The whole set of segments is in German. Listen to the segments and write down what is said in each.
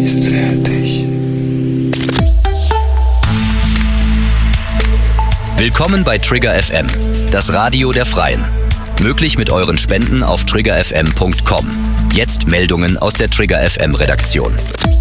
ist fertig. Willkommen bei Trigger FM, das Radio der Freien. Möglich mit euren Spenden auf triggerfm.com. Jetzt Meldungen aus der Trigger FM Redaktion.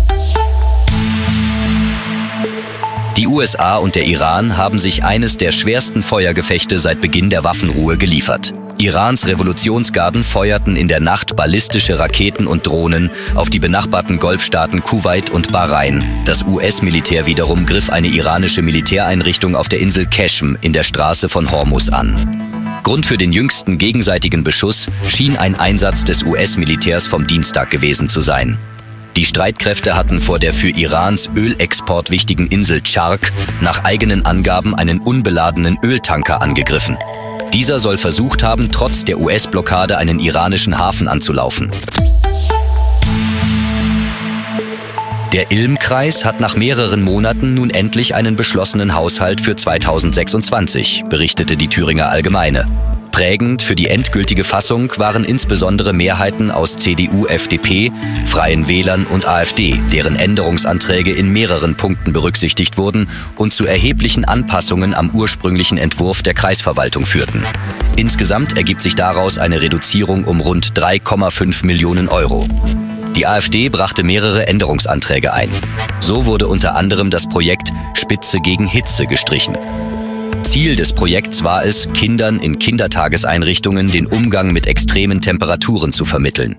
Die USA und der Iran haben sich eines der schwersten Feuergefechte seit Beginn der Waffenruhe geliefert. Irans Revolutionsgarden feuerten in der Nacht ballistische Raketen und Drohnen auf die benachbarten Golfstaaten Kuwait und Bahrain. Das US-Militär wiederum griff eine iranische Militäreinrichtung auf der Insel Qeshm in der Straße von Hormuz an. Grund für den jüngsten gegenseitigen Beschuss schien ein Einsatz des US-Militärs vom Dienstag gewesen zu sein. Die Streitkräfte hatten vor der für Irans Ölexport wichtigen Insel Chark nach eigenen Angaben einen unbeladenen Öltanker angegriffen. Dieser soll versucht haben, trotz der US-Blockade einen iranischen Hafen anzulaufen. Der Ilm-Kreis hat nach mehreren Monaten nun endlich einen beschlossenen Haushalt für 2026, berichtete die Thüringer Allgemeine. Prägend für die endgültige Fassung waren insbesondere Mehrheiten aus CDU, FDP, Freien Wählern und AfD, deren Änderungsanträge in mehreren Punkten berücksichtigt wurden und zu erheblichen Anpassungen am ursprünglichen Entwurf der Kreisverwaltung führten. Insgesamt ergibt sich daraus eine Reduzierung um rund 3,5 Millionen Euro. Die AfD brachte mehrere Änderungsanträge ein. So wurde unter anderem das Projekt Spitze gegen Hitze gestrichen. Ziel des Projekts war es, Kindern in Kindertageseinrichtungen den Umgang mit extremen Temperaturen zu vermitteln.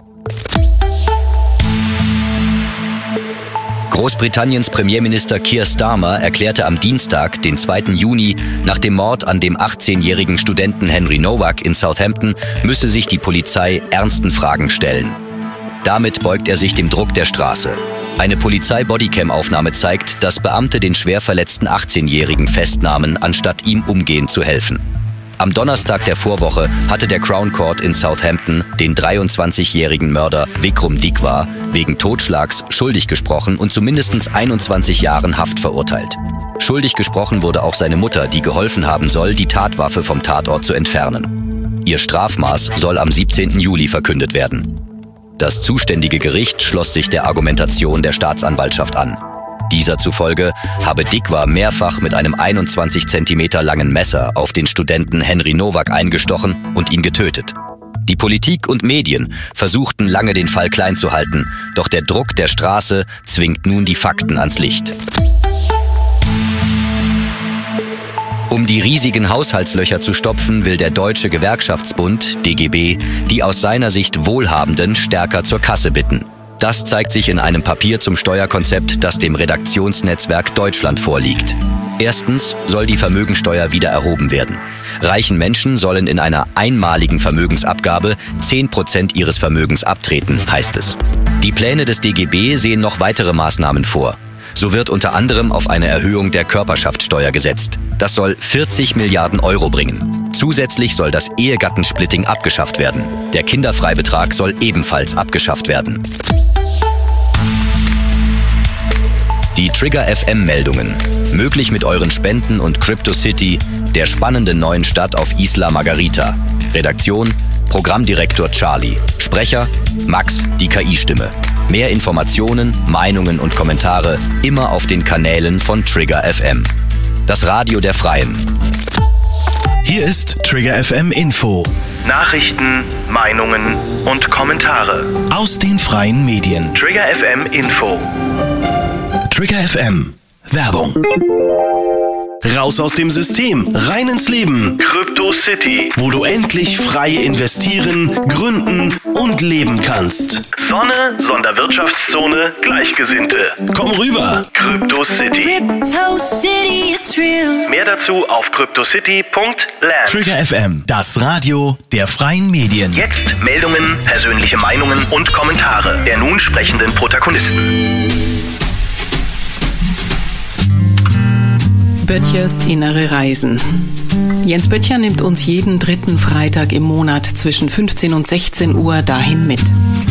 Großbritanniens Premierminister Keir Starmer erklärte am Dienstag, den 2. Juni, nach dem Mord an dem 18-jährigen Studenten Henry Nowak in Southampton müsse sich die Polizei ernsten Fragen stellen. Damit beugt er sich dem Druck der Straße. Eine Polizei-Bodycam-Aufnahme zeigt, dass Beamte den schwer verletzten 18-Jährigen festnahmen, anstatt ihm umgehend zu helfen. Am Donnerstag der Vorwoche hatte der Crown Court in Southampton den 23-jährigen Mörder Vikram Dikwa wegen Totschlags schuldig gesprochen und zu mindestens 21 Jahren Haft verurteilt. Schuldig gesprochen wurde auch seine Mutter, die geholfen haben soll, die Tatwaffe vom Tatort zu entfernen. Ihr Strafmaß soll am 17. Juli verkündet werden. Das zuständige Gericht schloss sich der Argumentation der Staatsanwaltschaft an. Dieser zufolge habe Dikwa mehrfach mit einem 21 Zentimeter langen Messer auf den Studenten Henry Nowak eingestochen und ihn getötet. Die Politik und Medien versuchten lange den Fall klein zu halten, doch der Druck der Straße zwingt nun die Fakten ans Licht. Um die riesigen Haushaltslöcher zu stopfen, will der Deutsche Gewerkschaftsbund, DGB, die aus seiner Sicht Wohlhabenden stärker zur Kasse bitten. Das zeigt sich in einem Papier zum Steuerkonzept, das dem Redaktionsnetzwerk Deutschland vorliegt. Erstens soll die Vermögensteuer wieder erhoben werden. Reichen Menschen sollen in einer einmaligen Vermögensabgabe 10% ihres Vermögens abtreten, heißt es. Die Pläne des DGB sehen noch weitere Maßnahmen vor. So wird unter anderem auf eine Erhöhung der Körperschaftssteuer gesetzt. Das soll 40 Milliarden Euro bringen. Zusätzlich soll das Ehegattensplitting abgeschafft werden. Der Kinderfreibetrag soll ebenfalls abgeschafft werden. Die Trigger FM Meldungen. Möglich mit euren Spenden und CryptoCity, der spannenden neuen Stadt auf Isla Margarita. Redaktion: Programmdirektor Charlie. Sprecher: Max, die KI-Stimme. Mehr Informationen, Meinungen und Kommentare immer auf den Kanälen von Trigger FM. Das Radio der Freien. Hier ist Trigger FM Info. Nachrichten, Meinungen und Kommentare Aus den freien Medien. Trigger FM Info. Trigger FM. Werbung. Raus aus dem System, rein ins Leben. CryptoCity, wo du endlich frei investieren, gründen und leben kannst. Sonne, Sonderwirtschaftszone, Gleichgesinnte. Komm rüber. CryptoCity. Crypto City, it's real. Mehr dazu auf cryptocity.land. Trigger FM, das Radio der freien Medien. Jetzt Meldungen, persönliche Meinungen und Kommentare der nun sprechenden Protagonisten. Böttchers innere Reisen. Jens Böttcher nimmt uns jeden dritten Freitag im Monat zwischen 15 und 16 Uhr dahin mit.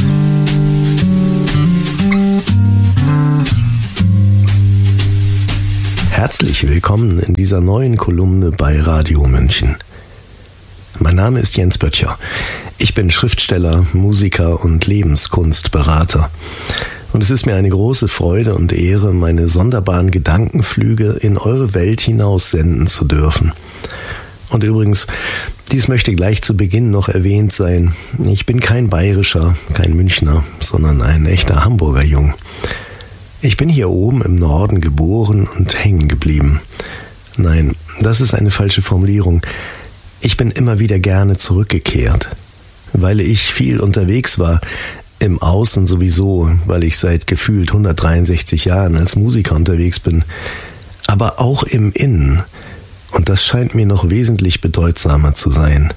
Herzlich willkommen in dieser neuen Kolumne bei Radio München. Mein Name ist Jens Böttcher. Ich bin Schriftsteller, Musiker und Lebenskunstberater. Und es ist mir eine große Freude und Ehre, meine sonderbaren Gedankenflüge in eure Welt hinaus senden zu dürfen. Und übrigens, dies möchte gleich zu Beginn noch erwähnt sein. Ich bin kein Bayerischer, kein Münchner, sondern ein echter Hamburger Jung. Ich bin hier oben im Norden geboren und hängen geblieben. Nein, das ist eine falsche Formulierung. Ich bin immer wieder gerne zurückgekehrt, weil ich viel unterwegs war, im Außen sowieso, weil ich seit gefühlt 163 Jahren als Musiker unterwegs bin, aber auch im Innen. Und das scheint mir noch wesentlich bedeutsamer zu sein.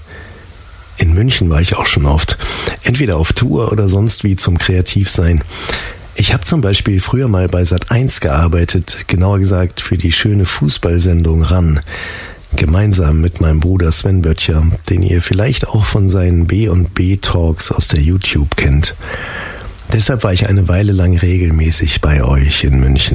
In München war ich auch schon oft, entweder auf Tour oder sonst wie zum Kreativsein. Ich habe zum Beispiel früher mal bei Sat.1 gearbeitet, genauer gesagt für die schöne Fußballsendung RAN, gemeinsam mit meinem Bruder Sven Böttcher, den ihr vielleicht auch von seinen B&B Talks aus der YouTube kennt. Deshalb war ich eine Weile lang regelmäßig bei euch in München.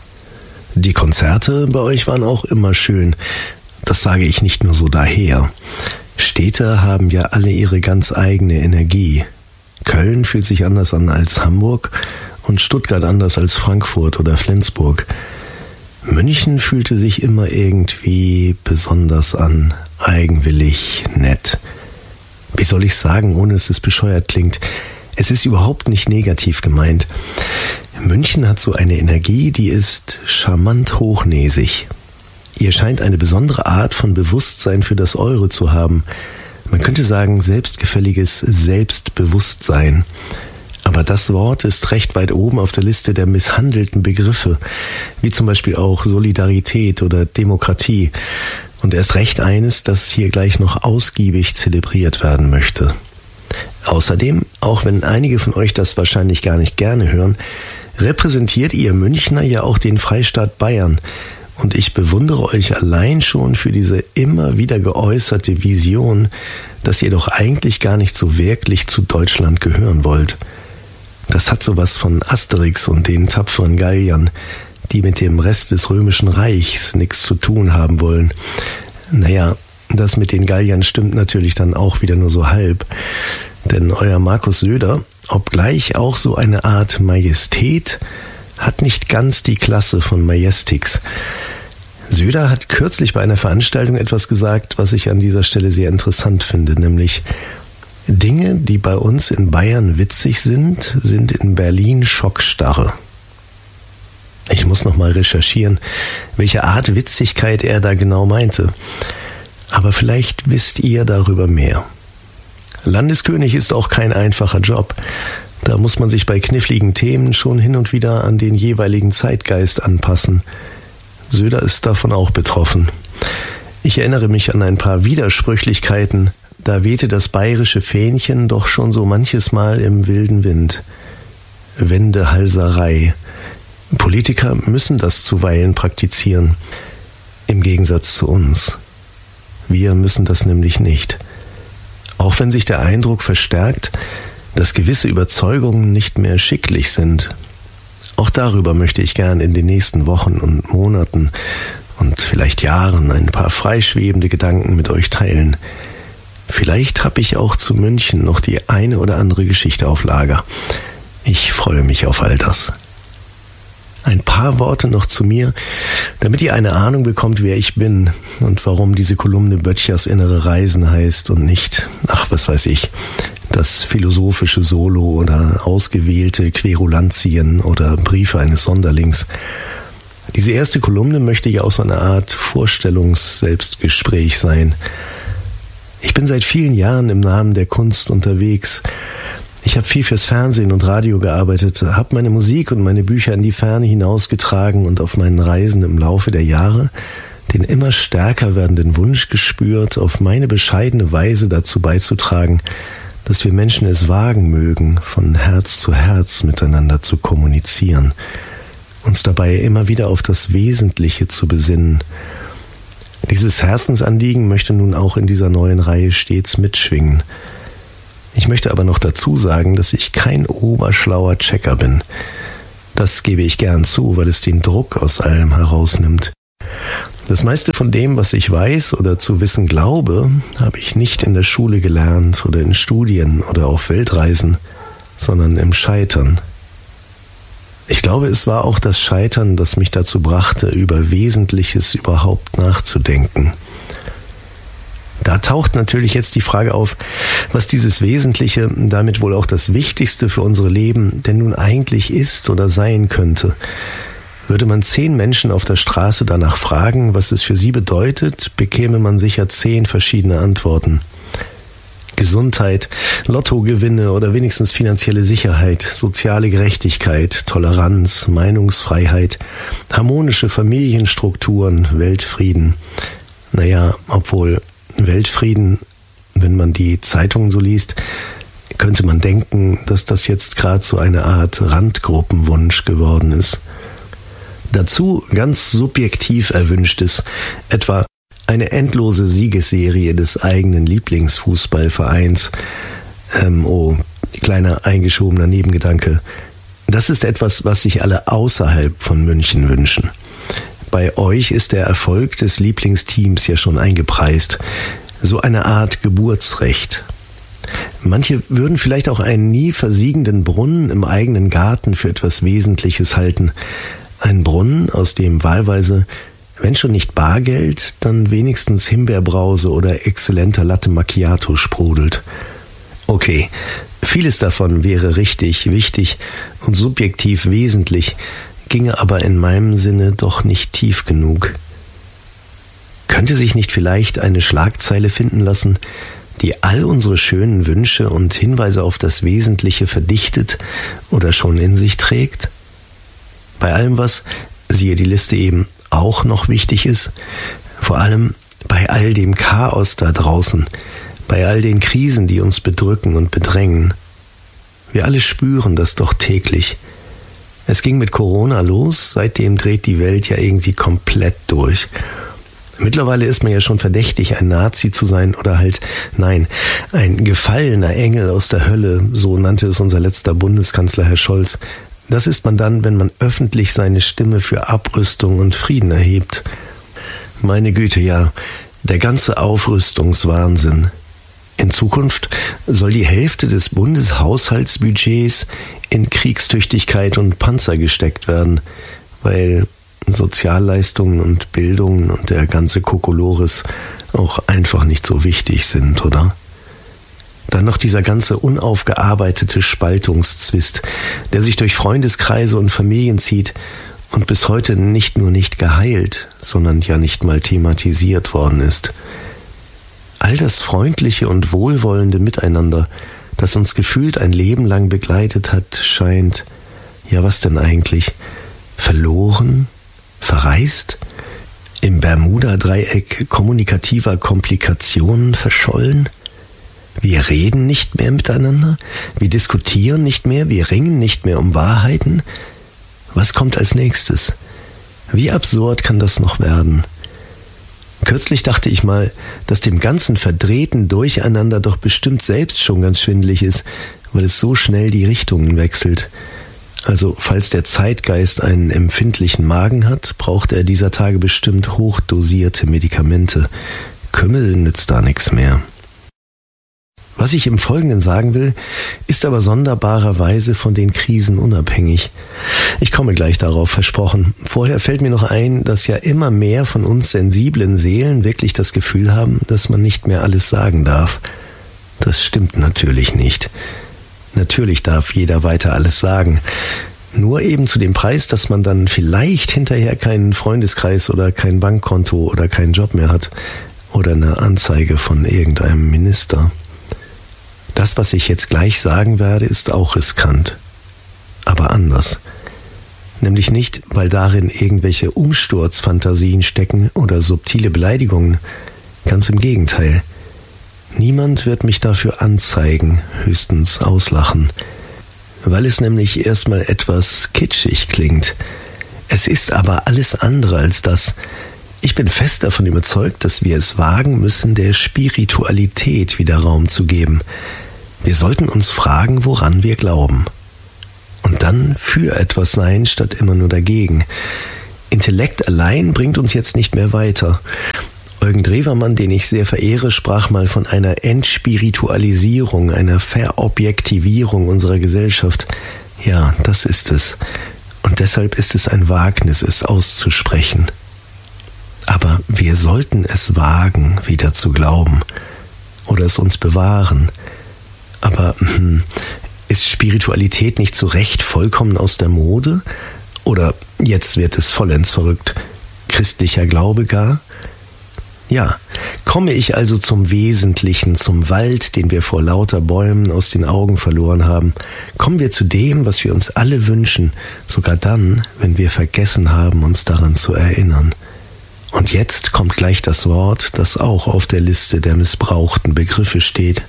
Die Konzerte bei euch waren auch immer schön. Das sage ich nicht nur so daher. Städte haben ja alle ihre ganz eigene Energie. Köln fühlt sich anders an als Hamburg und Stuttgart anders als Frankfurt oder Flensburg. München fühlte sich immer irgendwie besonders an, eigenwillig, nett. Wie soll ich sagen, ohne dass es bescheuert klingt? Es ist überhaupt nicht negativ gemeint. München hat so eine Energie, die ist charmant hochnäsig. Ihr scheint eine besondere Art von Bewusstsein für das Eure zu haben. Man könnte sagen, selbstgefälliges Selbstbewusstsein. Aber das Wort ist recht weit oben auf der Liste der misshandelten Begriffe, wie zum Beispiel auch Solidarität oder Demokratie. Und erst recht eines, das hier gleich noch ausgiebig zelebriert werden möchte. Außerdem, auch wenn einige von euch das wahrscheinlich gar nicht gerne hören, repräsentiert ihr Münchner ja auch den Freistaat Bayern. Und ich bewundere euch allein schon für diese immer wieder geäußerte Vision, dass ihr doch eigentlich gar nicht so wirklich zu Deutschland gehören wollt. Das hat sowas von Asterix und den tapferen Galliern, die mit dem Rest des Römischen Reichs nichts zu tun haben wollen. Naja, das mit den Galliern stimmt natürlich dann auch wieder nur so halb. Denn euer Markus Söder, obgleich auch so eine Art Majestät, hat nicht ganz die Klasse von Majestix. Söder hat kürzlich bei einer Veranstaltung etwas gesagt, was ich an dieser Stelle sehr interessant finde, nämlich: Dinge, die bei uns in Bayern witzig sind, sind in Berlin Schockstarre. Ich muss noch mal recherchieren, welche Art Witzigkeit er da genau meinte. Aber vielleicht wisst ihr darüber mehr. Landeskönig ist auch kein einfacher Job. Da muss man sich bei kniffligen Themen schon hin und wieder an den jeweiligen Zeitgeist anpassen. Söder ist davon auch betroffen. Ich erinnere mich an ein paar Widersprüchlichkeiten. Da wehte das bayerische Fähnchen doch schon so manches Mal im wilden Wind. Wendehalserei. Politiker müssen das zuweilen praktizieren. Im Gegensatz zu uns. Wir müssen das nämlich nicht. Auch wenn sich der Eindruck verstärkt, dass gewisse Überzeugungen nicht mehr schicklich sind. Auch darüber möchte ich gern in den nächsten Wochen und Monaten und vielleicht Jahren ein paar freischwebende Gedanken mit euch teilen. Vielleicht habe ich auch zu München noch die eine oder andere Geschichte auf Lager. Ich freue mich auf all das. Ein paar Worte noch zu mir, damit ihr eine Ahnung bekommt, wer ich bin und warum diese Kolumne Böttchers innere Reisen heißt und nicht, was weiß ich, das philosophische Solo oder ausgewählte Querulantien oder Briefe eines Sonderlings. Diese erste Kolumne möchte ja auch so eine Art Vorstellungs-Selbstgespräch sein. Ich bin seit vielen Jahren im Namen der Kunst unterwegs. Ich habe viel fürs Fernsehen und Radio gearbeitet, habe meine Musik und meine Bücher in die Ferne hinausgetragen und auf meinen Reisen im Laufe der Jahre den immer stärker werdenden Wunsch gespürt, auf meine bescheidene Weise dazu beizutragen, dass wir Menschen es wagen mögen, von Herz zu Herz miteinander zu kommunizieren, uns dabei immer wieder auf das Wesentliche zu besinnen. Dieses Herzensanliegen möchte nun auch in dieser neuen Reihe stets mitschwingen. Ich möchte aber noch dazu sagen, dass ich kein oberschlauer Checker bin. Das gebe ich gern zu, weil es den Druck aus allem herausnimmt. Das meiste von dem, was ich weiß oder zu wissen glaube, habe ich nicht in der Schule gelernt oder in Studien oder auf Weltreisen, sondern im Scheitern. Ich glaube, es war auch das Scheitern, das mich dazu brachte, über Wesentliches überhaupt nachzudenken. Da taucht natürlich jetzt die Frage auf, was dieses Wesentliche, damit wohl auch das Wichtigste für unsere Leben, denn nun eigentlich ist oder sein könnte. Würde man 10 Menschen auf der Straße danach fragen, was es für sie bedeutet, bekäme man sicher 10 verschiedene Antworten. Gesundheit, Lottogewinne oder wenigstens finanzielle Sicherheit, soziale Gerechtigkeit, Toleranz, Meinungsfreiheit, harmonische Familienstrukturen, Weltfrieden. Naja, obwohl Weltfrieden, wenn man die Zeitungen so liest, könnte man denken, dass das jetzt gerade so eine Art Randgruppenwunsch geworden ist. Dazu ganz subjektiv Erwünschtes, etwa eine endlose Siegesserie des eigenen Lieblingsfußballvereins. Kleiner eingeschobener Nebengedanke. Das ist etwas, was sich alle außerhalb von München wünschen. Bei euch ist der Erfolg des Lieblingsteams ja schon eingepreist. So eine Art Geburtsrecht. Manche würden vielleicht auch einen nie versiegenden Brunnen im eigenen Garten für etwas Wesentliches halten. Ein Brunnen, aus dem wahlweise, wenn schon nicht Bargeld, dann wenigstens Himbeerbrause oder exzellenter Latte Macchiato sprudelt. Okay, vieles davon wäre richtig, wichtig und subjektiv wesentlich, ginge aber in meinem Sinne doch nicht tief genug. Könnte sich nicht vielleicht eine Schlagzeile finden lassen, die all unsere schönen Wünsche und Hinweise auf das Wesentliche verdichtet oder schon in sich trägt? Bei allem, was, siehe die Liste eben, auch noch wichtig ist, vor allem bei all dem Chaos da draußen, bei all den Krisen, die uns bedrücken und bedrängen. Wir alle spüren das doch täglich. Es ging mit Corona los, seitdem dreht die Welt ja irgendwie komplett durch. Mittlerweile ist man ja schon verdächtig, ein Nazi zu sein oder ein gefallener Engel aus der Hölle, so nannte es unser letzter Bundeskanzler Herr Scholz. Das ist man dann, wenn man öffentlich seine Stimme für Abrüstung und Frieden erhebt. Meine Güte, ja, der ganze Aufrüstungswahnsinn. In Zukunft soll die Hälfte des Bundeshaushaltsbudgets in Kriegstüchtigkeit und Panzer gesteckt werden, weil Sozialleistungen und Bildung und der ganze Kokolores auch einfach nicht so wichtig sind, oder? Dann noch dieser ganze unaufgearbeitete Spaltungszwist, der sich durch Freundeskreise und Familien zieht und bis heute nicht nur nicht geheilt, sondern ja nicht mal thematisiert worden ist. All das freundliche und wohlwollende Miteinander, das uns gefühlt ein Leben lang begleitet hat, scheint, ja was denn eigentlich, verloren, verreist, im Bermuda-Dreieck kommunikativer Komplikationen verschollen? Wir reden nicht mehr miteinander, wir diskutieren nicht mehr, wir ringen nicht mehr um Wahrheiten. Was kommt als nächstes? Wie absurd kann das noch werden? Kürzlich dachte ich mal, dass dem ganzen verdrehten Durcheinander doch bestimmt selbst schon ganz schwindelig ist, weil es so schnell die Richtungen wechselt. Also falls der Zeitgeist einen empfindlichen Magen hat, braucht er dieser Tage bestimmt hochdosierte Medikamente. Kümmel nützt da nichts mehr. Was ich im Folgenden sagen will, ist aber sonderbarerweise von den Krisen unabhängig. Ich komme gleich darauf, versprochen. Vorher fällt mir noch ein, dass ja immer mehr von uns sensiblen Seelen wirklich das Gefühl haben, dass man nicht mehr alles sagen darf. Das stimmt natürlich nicht. Natürlich darf jeder weiter alles sagen. Nur eben zu dem Preis, dass man dann vielleicht hinterher keinen Freundeskreis oder kein Bankkonto oder keinen Job mehr hat oder eine Anzeige von irgendeinem Minister. Das, was ich jetzt gleich sagen werde, ist auch riskant, aber anders. Nämlich nicht, weil darin irgendwelche Umsturzfantasien stecken oder subtile Beleidigungen. Ganz im Gegenteil. Niemand wird mich dafür anzeigen, höchstens auslachen, weil es nämlich erstmal etwas kitschig klingt. Es ist aber alles andere als das. Ich bin fest davon überzeugt, dass wir es wagen müssen, der Spiritualität wieder Raum zu geben. Wir sollten uns fragen, woran wir glauben. Und dann für etwas sein, statt immer nur dagegen. Intellekt allein bringt uns jetzt nicht mehr weiter. Eugen Drewermann, den ich sehr verehre, sprach mal von einer Entspiritualisierung, einer Verobjektivierung unserer Gesellschaft. Ja, das ist es. Und deshalb ist es ein Wagnis, es auszusprechen. Aber wir sollten es wagen, wieder zu glauben oder es uns bewahren. Aber ist Spiritualität nicht zu Recht vollkommen aus der Mode? Oder jetzt wird es vollends verrückt, christlicher Glaube gar? Ja, komme ich also zum Wesentlichen, zum Wald, den wir vor lauter Bäumen aus den Augen verloren haben, kommen wir zu dem, was wir uns alle wünschen, sogar dann, wenn wir vergessen haben, uns daran zu erinnern. Und jetzt kommt gleich das Wort, das auch auf der Liste der missbrauchten Begriffe steht.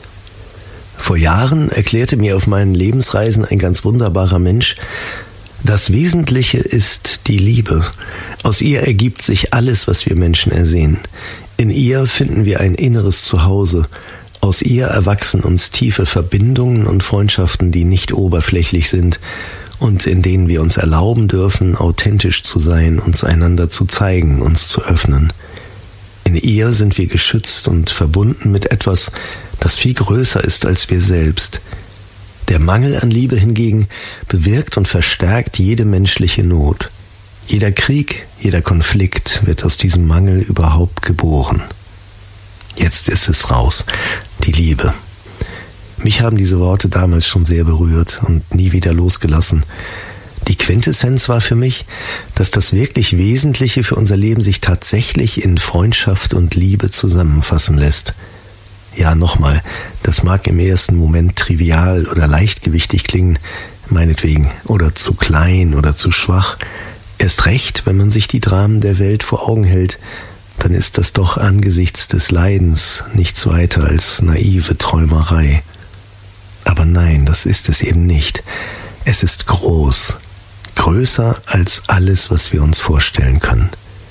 Vor Jahren erklärte mir auf meinen Lebensreisen ein ganz wunderbarer Mensch, das Wesentliche ist die Liebe. Aus ihr ergibt sich alles, was wir Menschen ersehen. In ihr finden wir ein inneres Zuhause. Aus ihr erwachsen uns tiefe Verbindungen und Freundschaften, die nicht oberflächlich sind und in denen wir uns erlauben dürfen, authentisch zu sein, uns einander zu zeigen, uns zu öffnen. In ihr sind wir geschützt und verbunden mit etwas, das viel größer ist als wir selbst. Der Mangel an Liebe hingegen bewirkt und verstärkt jede menschliche Not. Jeder Krieg, jeder Konflikt wird aus diesem Mangel überhaupt geboren. Jetzt ist es raus, die Liebe. Mich haben diese Worte damals schon sehr berührt und nie wieder losgelassen. Die Quintessenz war für mich, dass das wirklich Wesentliche für unser Leben sich tatsächlich in Freundschaft und Liebe zusammenfassen lässt. Ja, nochmal, das mag im ersten Moment trivial oder leichtgewichtig klingen, meinetwegen, oder zu klein oder zu schwach. Erst recht, wenn man sich die Dramen der Welt vor Augen hält, dann ist das doch angesichts des Leidens nichts weiter als naive Träumerei. Aber nein, das ist es eben nicht. Es ist groß, größer als alles, was wir uns vorstellen können.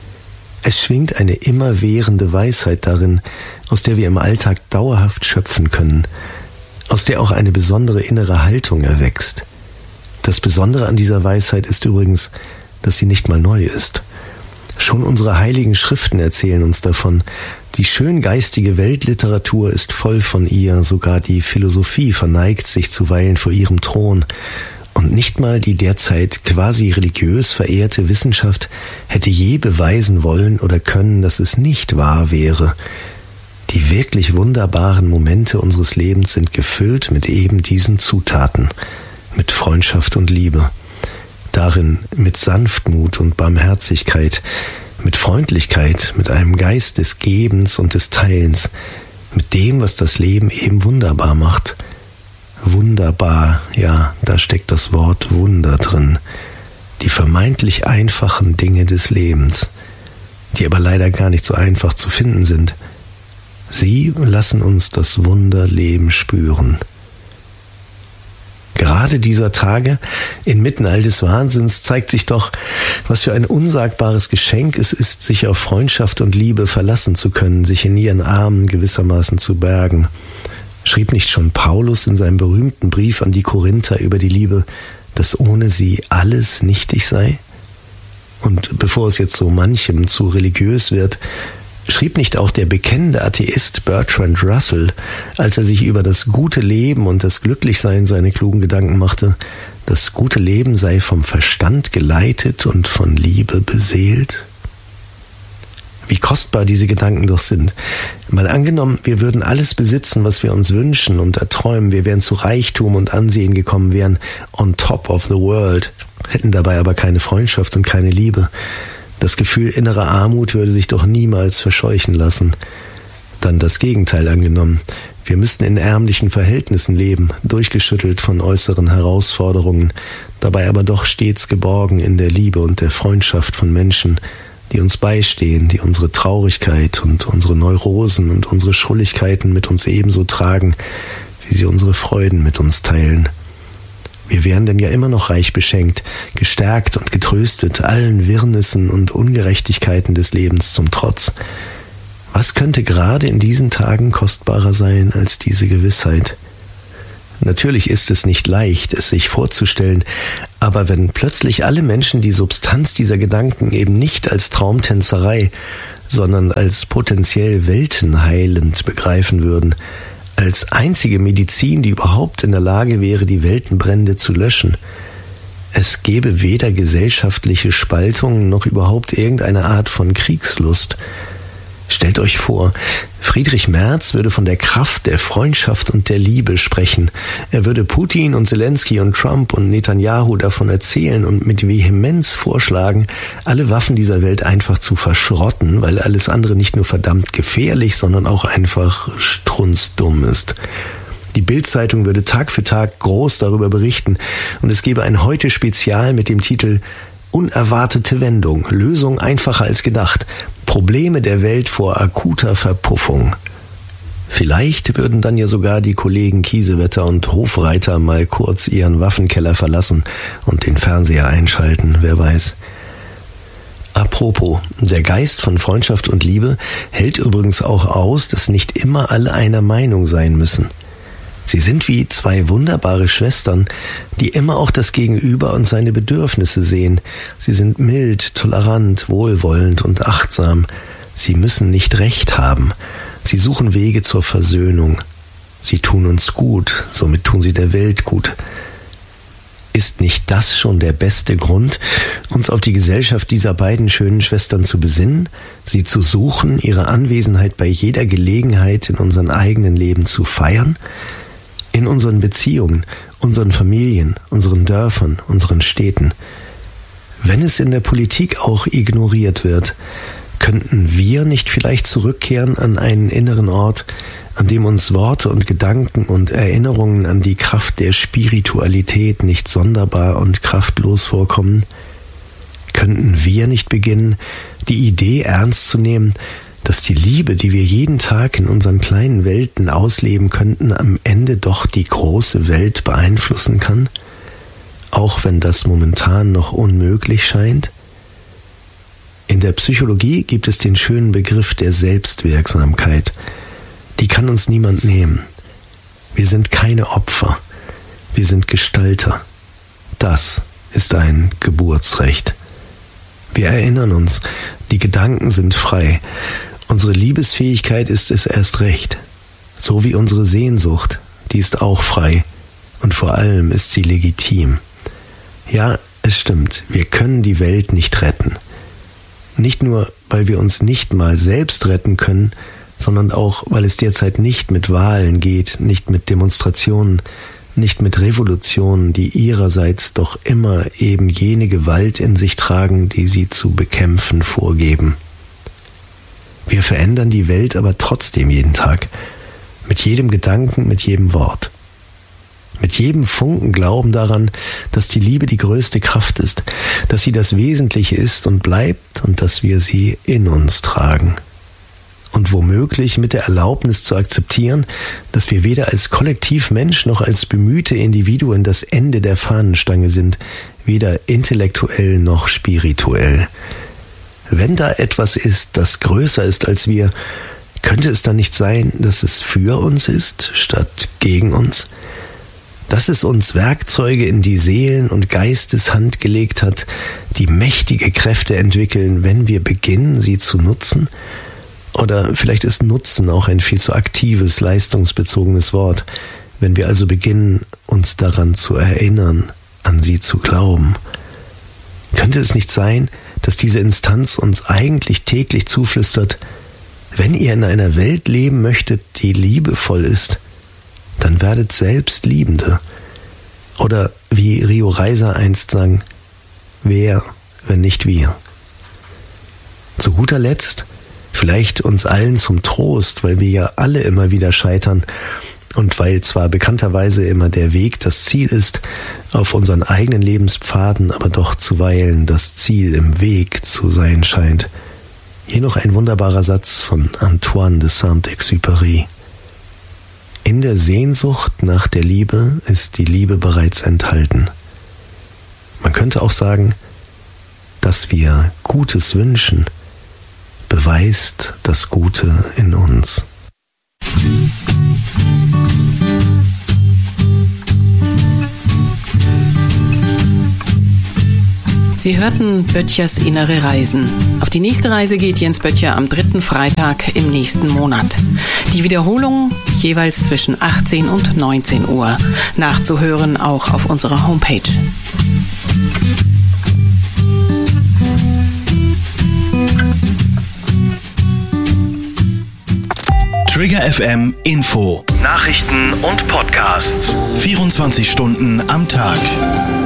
Es schwingt eine immerwährende Weisheit darin, aus der wir im Alltag dauerhaft schöpfen können, aus der auch eine besondere innere Haltung erwächst. Das Besondere an dieser Weisheit ist übrigens, dass sie nicht mal neu ist. Schon unsere heiligen Schriften erzählen uns davon. Die schöngeistige Weltliteratur ist voll von ihr, sogar die Philosophie verneigt sich zuweilen vor ihrem Thron. Und nicht mal die derzeit quasi religiös verehrte Wissenschaft hätte je beweisen wollen oder können, dass es nicht wahr wäre. Die wirklich wunderbaren Momente unseres Lebens sind gefüllt mit eben diesen Zutaten, mit Freundschaft und Liebe. Darin mit Sanftmut und Barmherzigkeit, mit Freundlichkeit, mit einem Geist des Gebens und des Teilens, mit dem, was das Leben eben wunderbar macht. Wunderbar, ja, da steckt das Wort Wunder drin. Die vermeintlich einfachen Dinge des Lebens, die aber leider gar nicht so einfach zu finden sind. Sie lassen uns das Wunderleben spüren. Gerade dieser Tage, inmitten all des Wahnsinns, zeigt sich doch, was für ein unsagbares Geschenk es ist, sich auf Freundschaft und Liebe verlassen zu können, sich in ihren Armen gewissermaßen zu bergen. Schrieb nicht schon Paulus in seinem berühmten Brief an die Korinther über die Liebe, dass ohne sie alles nichtig sei? Und bevor es jetzt so manchem zu religiös wird, schrieb nicht auch der bekennende Atheist Bertrand Russell, als er sich über das gute Leben und das Glücklichsein seine klugen Gedanken machte, das gute Leben sei vom Verstand geleitet und von Liebe beseelt? Wie kostbar diese Gedanken doch sind. Mal angenommen, wir würden alles besitzen, was wir uns wünschen und erträumen, wir wären zu Reichtum und Ansehen gekommen, wären on top of the world, hätten dabei aber keine Freundschaft und keine Liebe. Das Gefühl innerer Armut würde sich doch niemals verscheuchen lassen. Dann das Gegenteil angenommen. Wir müssten in ärmlichen Verhältnissen leben, durchgeschüttelt von äußeren Herausforderungen, dabei aber doch stets geborgen in der Liebe und der Freundschaft von Menschen, die uns beistehen, die unsere Traurigkeit und unsere Neurosen und unsere Schrulligkeiten mit uns ebenso tragen, wie sie unsere Freuden mit uns teilen. Wir wären denn ja immer noch reich beschenkt, gestärkt und getröstet, allen Wirrnissen und Ungerechtigkeiten des Lebens zum Trotz. Was könnte gerade in diesen Tagen kostbarer sein als diese Gewissheit? Natürlich ist es nicht leicht, es sich vorzustellen, aber wenn plötzlich alle Menschen die Substanz dieser Gedanken eben nicht als Traumtänzerei, sondern als potenziell weltenheilend begreifen würden, als einzige Medizin, die überhaupt in der Lage wäre, die Weltenbrände zu löschen, Es gäbe weder gesellschaftliche Spaltung noch überhaupt irgendeine Art von Kriegslust. Stellt euch vor, Friedrich Merz würde von der Kraft der Freundschaft und der Liebe sprechen. Er würde Putin und Zelensky und Trump und Netanyahu davon erzählen und mit Vehemenz vorschlagen, alle Waffen dieser Welt einfach zu verschrotten, weil alles andere nicht nur verdammt gefährlich, sondern auch einfach strunzdumm ist. Die Bild-Zeitung würde Tag für Tag groß darüber berichten und es gäbe ein Heute-Spezial mit dem Titel Unerwartete Wendung, Lösung einfacher als gedacht, Probleme der Welt vor akuter Verpuffung. Vielleicht würden dann ja sogar die Kollegen Kiesewetter und Hofreiter mal kurz ihren Waffenkeller verlassen und den Fernseher einschalten, wer weiß. Apropos, der Geist von Freundschaft und Liebe hält übrigens auch aus, dass nicht immer alle einer Meinung sein müssen. Sie sind wie zwei wunderbare Schwestern, die immer auch das Gegenüber und seine Bedürfnisse sehen. Sie sind mild, tolerant, wohlwollend und achtsam. Sie müssen nicht Recht haben. Sie suchen Wege zur Versöhnung. Sie tun uns gut, somit tun sie der Welt gut. Ist nicht das schon der beste Grund, uns auf die Gesellschaft dieser beiden schönen Schwestern zu besinnen, sie zu suchen, ihre Anwesenheit bei jeder Gelegenheit in unserem eigenen Leben zu feiern? In unseren Beziehungen, unseren Familien, unseren Dörfern, unseren Städten. Wenn es in der Politik auch ignoriert wird, könnten wir nicht vielleicht zurückkehren an einen inneren Ort, an dem uns Worte und Gedanken und Erinnerungen an die Kraft der Spiritualität nicht sonderbar und kraftlos vorkommen? Könnten wir nicht beginnen, die Idee ernst zu nehmen, dass die Liebe, die wir jeden Tag in unseren kleinen Welten ausleben könnten, am Ende doch die große Welt beeinflussen kann? Auch wenn das momentan noch unmöglich scheint? In der Psychologie gibt es den schönen Begriff der Selbstwirksamkeit. Die kann uns niemand nehmen. Wir sind keine Opfer. Wir sind Gestalter. Das ist ein Geburtsrecht. Wir erinnern uns, die Gedanken sind frei. Unsere Liebesfähigkeit ist es erst recht. So wie unsere Sehnsucht, die ist auch frei. Und vor allem ist sie legitim. Ja, es stimmt, wir können die Welt nicht retten. Nicht nur, weil wir uns nicht mal selbst retten können, sondern auch, weil es derzeit nicht mit Wahlen geht, nicht mit Demonstrationen, nicht mit Revolutionen, die ihrerseits doch immer eben jene Gewalt in sich tragen, die sie zu bekämpfen vorgeben. Wir verändern die Welt aber trotzdem jeden Tag, mit jedem Gedanken, mit jedem Wort. Mit jedem Funken Glauben daran, dass die Liebe die größte Kraft ist, dass sie das Wesentliche ist und bleibt und dass wir sie in uns tragen. Und womöglich mit der Erlaubnis zu akzeptieren, dass wir weder als Kollektivmensch noch als bemühte Individuen das Ende der Fahnenstange sind, weder intellektuell noch spirituell. Wenn da etwas ist, das größer ist als wir, könnte es dann nicht sein, dass es für uns ist, statt gegen uns? Dass es uns Werkzeuge in die Seelen- und Geisteshand gelegt hat, die mächtige Kräfte entwickeln, wenn wir beginnen, sie zu nutzen? Oder vielleicht ist Nutzen auch ein viel zu aktives, leistungsbezogenes Wort, wenn wir also beginnen, uns daran zu erinnern, an sie zu glauben. Könnte es nicht sein, dass diese Instanz uns eigentlich täglich zuflüstert, wenn ihr in einer Welt leben möchtet, die liebevoll ist, dann werdet selbst Liebende. Oder wie Rio Reiser einst sang, wer, wenn nicht wir? Zu guter Letzt, vielleicht uns allen zum Trost, weil wir ja alle immer wieder scheitern und weil zwar bekannterweise immer der Weg das Ziel ist, auf unseren eigenen Lebenspfaden aber doch zuweilen das Ziel im Weg zu sein scheint. Hier noch ein wunderbarer Satz von Antoine de Saint-Exupéry. In der Sehnsucht nach der Liebe ist die Liebe bereits enthalten. Man könnte auch sagen, dass wir Gutes wünschen, beweist das Gute in uns. Sie hörten Böttchers innere Reisen. Auf die nächste Reise geht Jens Böttcher am 3. Freitag im nächsten Monat. Die Wiederholung jeweils zwischen 18 und 19 Uhr. Nachzuhören auch auf unserer Homepage. Trigger FM Info. Nachrichten und Podcasts. 24 Stunden am Tag.